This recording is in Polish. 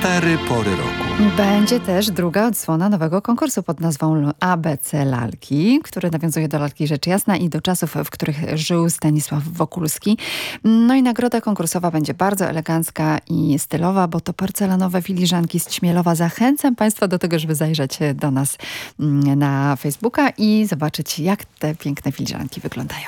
4 pory roku. Będzie też druga odsłona nowego konkursu pod nazwą ABC Lalki, który nawiązuje do lalki Rzecz Jasna i do czasów, w których żył Stanisław Wokulski. No i nagroda konkursowa będzie bardzo elegancka i stylowa, bo to porcelanowe filiżanki z Ćmielowa. Zachęcam Państwa do tego, żeby zajrzeć do nas na Facebooka i zobaczyć, jak te piękne filiżanki wyglądają.